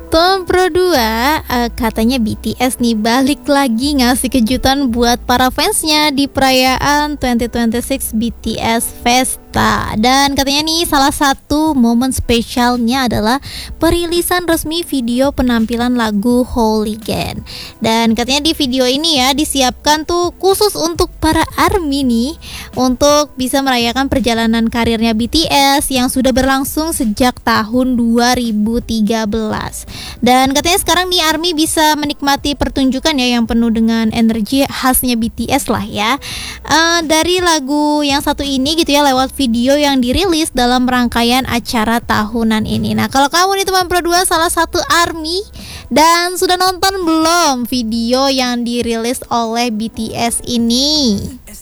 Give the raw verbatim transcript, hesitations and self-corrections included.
Tom Pro dua, uh, katanya B T S nih balik lagi ngasih kejutan buat para fansnya di perayaan dua ribu dua puluh enam B T S Festa. Dan katanya nih salah satu momen spesialnya adalah perilisan resmi video penampilan lagu Hooligan. Dan katanya di video ini ya disiapkan tuh khusus untuk para ARMY nih, untuk bisa merayakan perjalanan karirnya B T S yang sudah berlangsung sejak tahun dua ribu tiga belas. Dan katanya sekarang nih ARMY bisa menikmati pertunjukan ya yang penuh dengan energi khasnya B T S lah ya, uh, dari lagu yang satu ini gitu ya, lewat video yang dirilis dalam rangkaian acara tahunan ini. Nah kalau kamu nih teman Pro dua salah satu ARMY dan sudah nonton belum video yang dirilis oleh B T S ini?